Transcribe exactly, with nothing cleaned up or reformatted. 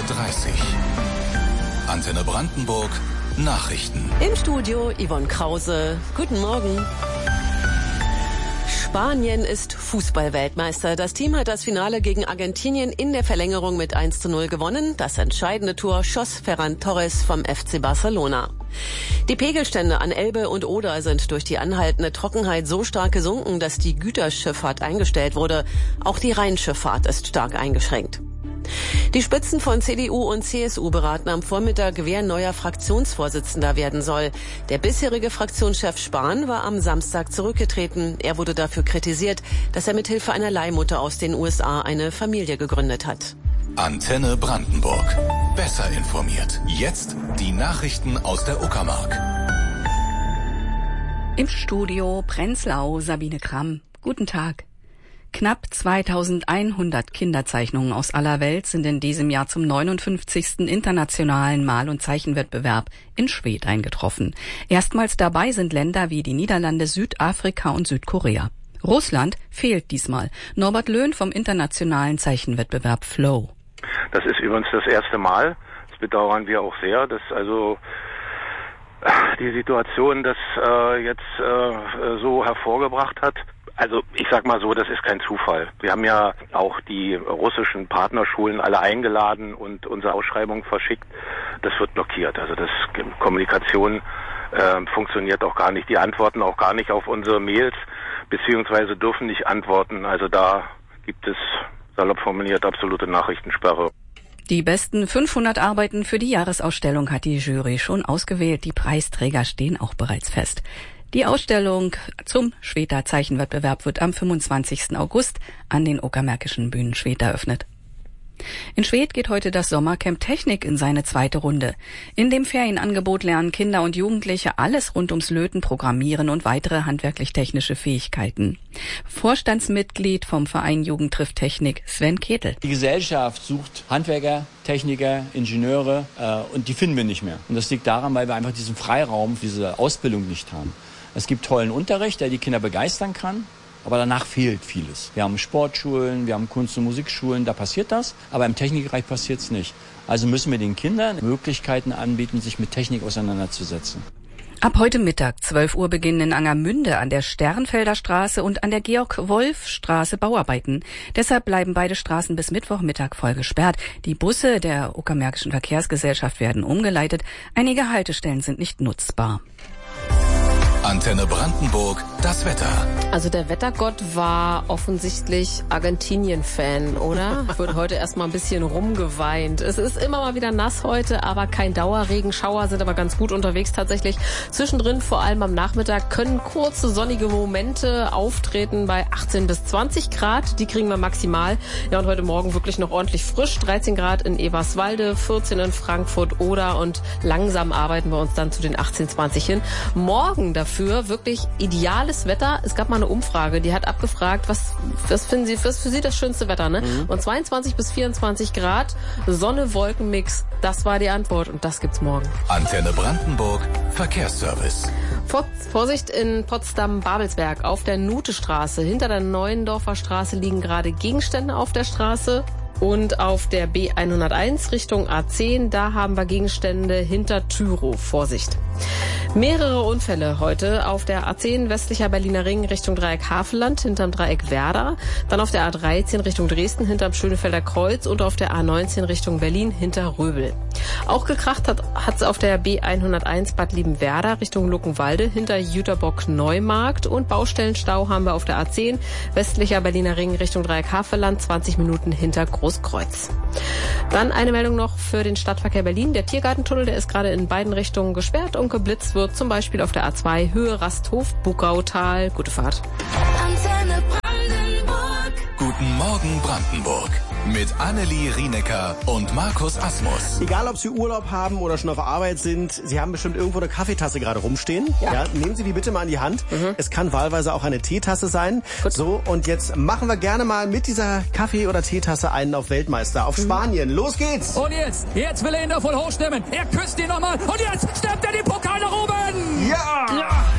dreißig Uhr. Antenne Brandenburg, Nachrichten. Im Studio Yvonne Krause. Guten Morgen. Spanien ist Fußball-Weltmeister. Das Team hat das Finale gegen Argentinien in der Verlängerung mit eins zu null gewonnen. Das entscheidende Tor schoss Ferran Torres vom F C Barcelona. Die Pegelstände an Elbe und Oder sind durch die anhaltende Trockenheit so stark gesunken, dass die Güterschifffahrt eingestellt wurde. Auch die Rheinschifffahrt ist stark eingeschränkt. Die Spitzen von C D U und C S U beraten am Vormittag, wer neuer Fraktionsvorsitzender werden soll. Der bisherige Fraktionschef Spahn war am Samstag zurückgetreten. Er wurde dafür kritisiert, dass er mithilfe einer Leihmutter aus den U S A eine Familie gegründet hat. Antenne Brandenburg. Besser informiert. Jetzt die Nachrichten aus der Uckermark. Im Studio Prenzlau Sabine Kramm. Guten Tag. Knapp zweitausendeinhundert Kinderzeichnungen aus aller Welt sind in diesem Jahr zum neunundfünfzigsten internationalen Mal- und Zeichenwettbewerb in Schwedt eingetroffen. Erstmals dabei sind Länder wie die Niederlande, Südafrika und Südkorea. Russland fehlt diesmal. Norbert Löhn vom internationalen Zeichenwettbewerb Flow. Das ist übrigens das erste Mal. Das bedauern wir auch sehr, dass also die Situation das äh, jetzt äh, so hervorgebracht hat. Also ich sag mal so, das ist kein Zufall. Wir haben ja auch die russischen Partnerschulen alle eingeladen und unsere Ausschreibung verschickt. Das wird blockiert. Also das Kommunikation äh, funktioniert auch gar nicht. Die antworten auch gar nicht auf unsere Mails, beziehungsweise dürfen nicht antworten. Also da gibt es, salopp formuliert, absolute Nachrichtensperre. Die besten fünfhundert Arbeiten für die Jahresausstellung hat die Jury schon ausgewählt. Die Preisträger stehen auch bereits fest. Die Ausstellung zum Schwedter Zeichenwettbewerb wird am fünfundzwanzigsten August an den Uckermärkischen Bühnen Schwedt eröffnet. In Schwedt geht heute das Sommercamp Technik in seine zweite Runde. In dem Ferienangebot lernen Kinder und Jugendliche alles rund ums Löten, Programmieren und weitere handwerklich-technische Fähigkeiten. Vorstandsmitglied vom Verein Jugend trifft Technik, Sven Ketel. Die Gesellschaft sucht Handwerker, Techniker, Ingenieure äh, und die finden wir nicht mehr. Und das liegt daran, weil wir einfach diesen Freiraum, diese Ausbildung nicht haben. Es gibt tollen Unterricht, der die Kinder begeistern kann. Aber danach fehlt vieles. Wir haben Sportschulen, wir haben Kunst- und Musikschulen, da passiert das. Aber im Technikbereich passiert es nicht. Also müssen wir den Kindern Möglichkeiten anbieten, sich mit Technik auseinanderzusetzen. Ab heute Mittag, zwölf Uhr, beginnen in Angermünde an der Sternfelder Straße und an der Georg-Wolf-Straße Bauarbeiten. Deshalb bleiben beide Straßen bis Mittwochmittag voll gesperrt. Die Busse der Uckermärkischen Verkehrsgesellschaft werden umgeleitet. Einige Haltestellen sind nicht nutzbar. Antenne Brandenburg, das Wetter. Also der Wettergott war offensichtlich Argentinien-Fan, oder? Wird heute erstmal ein bisschen rumgeweint. Es ist immer mal wieder nass heute, aber kein Dauerregen. Schauer sind aber ganz gut unterwegs tatsächlich. Zwischendrin, vor allem am Nachmittag, können kurze sonnige Momente auftreten bei achtzehn bis zwanzig Grad. Die kriegen wir maximal. Ja, und heute Morgen wirklich noch ordentlich frisch. dreizehn Grad in Eberswalde, vierzehn in Frankfurt Oder und langsam arbeiten wir uns dann zu den achtzehn, zwanzig hin. Morgen dafür Für wirklich ideales Wetter. Es gab mal eine Umfrage, die hat abgefragt, was, was finden Sie, was für Sie das schönste Wetter, ne? Mhm. Und zweiundzwanzig bis vierundzwanzig Grad, Sonne, Wolkenmix, das war die Antwort und das gibt's morgen. Antenne Brandenburg, Verkehrsservice. Vor, Vorsicht in Potsdam-Babelsberg auf der Nutestraße. Hinter der Neuendorfer Straße liegen gerade Gegenstände auf der Straße. Und auf der B hunderteins Richtung A zehn, da haben wir Gegenstände hinter Tyrow. Vorsicht. Mehrere Unfälle heute auf der A zehn westlicher Berliner Ring Richtung Dreieck Havelland hinterm Dreieck Werder. Dann auf der A dreizehn Richtung Dresden hinterm Schönefelder Kreuz und auf der A neunzehn Richtung Berlin hinter Röbel. Auch gekracht hat hat's auf der B hunderteins Bad Liebenwerda Richtung Luckenwalde hinter Jüterbock Neumarkt. Und Baustellenstau haben wir auf der A zehn westlicher Berliner Ring Richtung Dreieck Havelland zwanzig Minuten hinter Großkreuz. Dann eine Meldung noch für den Stadtverkehr Berlin. Der Tiergartentunnel, der ist gerade in beiden Richtungen gesperrt und geblitzt wird, zum Beispiel auf der A zwei Höhe Rasthof, Buckautal. Gute Fahrt. Antenne Brandenburg. Guten Morgen Brandenburg. Mit Annelie Rienecker und Markus Asmus. Egal, ob Sie Urlaub haben oder schon auf Arbeit sind, Sie haben bestimmt irgendwo eine Kaffeetasse gerade rumstehen. Ja. Ja, nehmen Sie die bitte mal in die Hand. Mhm. Es kann wahlweise auch eine Teetasse sein. Gut. So, und jetzt machen wir gerne mal mit dieser Kaffee- oder Teetasse einen auf Weltmeister, auf mhm. Spanien. Los geht's! Und jetzt, jetzt will er ihn da voll hochstimmen. Er küsst ihn nochmal und jetzt stemmt er den Pokal nach oben. Ja! Ja!